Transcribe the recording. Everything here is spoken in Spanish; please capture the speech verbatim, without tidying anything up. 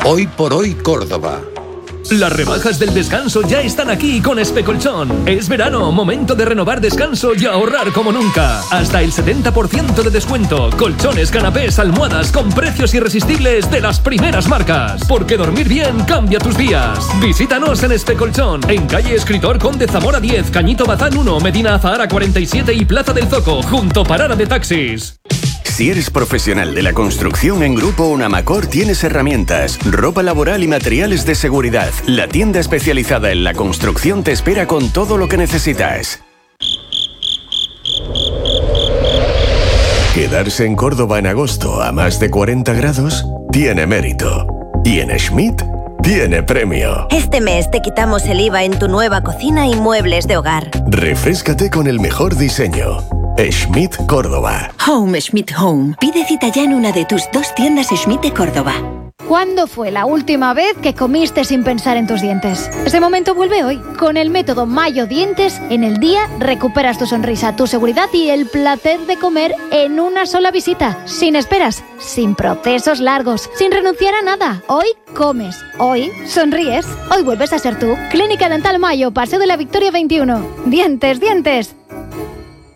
Hoy por hoy Córdoba. Las rebajas del descanso ya están aquí con Especolchón. Es verano, momento de renovar descanso y ahorrar como nunca. Hasta el setenta por ciento de descuento. Colchones, canapés, almohadas con precios irresistibles de las primeras marcas. Porque dormir bien cambia tus días. Visítanos en Especolchón, en calle Escritor Conde Zamora diez, Cañito Bazán uno, Medina Azahara cuarenta y siete y Plaza del Zoco, junto Parada de Taxis. Si eres profesional de la construcción, en Grupo Unamacor tienes herramientas, ropa laboral y materiales de seguridad. La tienda especializada en la construcción te espera con todo lo que necesitas. Quedarse en Córdoba en agosto a más de cuarenta grados tiene mérito. Y en Schmidt tiene premio. Este mes te quitamos el I V A en tu nueva cocina y muebles de hogar. Refréscate con el mejor diseño. Schmidt Córdoba. Home Schmidt Home. Pide cita ya en una de tus dos tiendas Schmidt de Córdoba. ¿Cuándo fue la última vez que comiste sin pensar en tus dientes? Ese momento vuelve hoy. Con el método Mayo Dientes, en el día recuperas tu sonrisa, tu seguridad y el placer de comer en una sola visita. Sin esperas, sin procesos largos, sin renunciar a nada. Hoy comes, hoy sonríes, hoy vuelves a ser tú. Clínica Dental Mayo, Paseo de la Victoria veintiuno. Dientes, dientes,